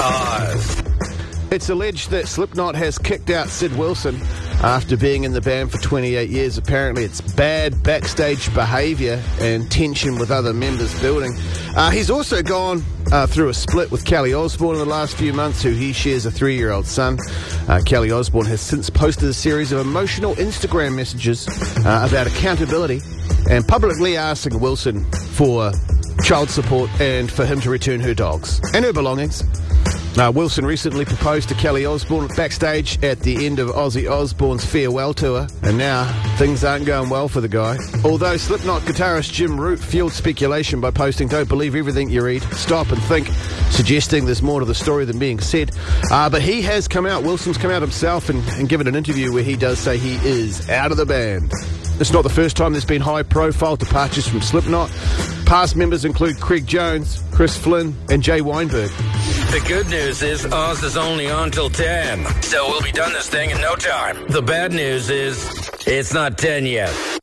Oz. It's alleged that Slipknot has kicked out Sid Wilson after being in the band for 28 years. Apparently it's bad backstage behaviour and tension with other members building. He's also gone through a split with Kelly Osbourne in the last few months, who he shares a 3-year-old son. Kelly Osbourne has since posted a series of emotional Instagram messages about accountability and publicly asking Wilson for child support and for him to return her dogs and her belongings. Wilson recently proposed to Kelly Osbourne backstage at the end of Ozzy Osbourne's farewell tour, and now things aren't going well for the guy. Although Slipknot guitarist Jim Root fueled speculation by posting, "Don't believe everything you read, stop and think," suggesting there's more to the story than being said. But he has come out, Wilson's come out himself and given an interview where he does say he is out of the band. It's not the first time there's been high-profile departures from Slipknot. Past members include Craig Jones, Chris Flynn, and Jay Weinberg. The good news is Oz is only on till 10, so we'll be done this thing in no time. The bad news is it's not 10 yet.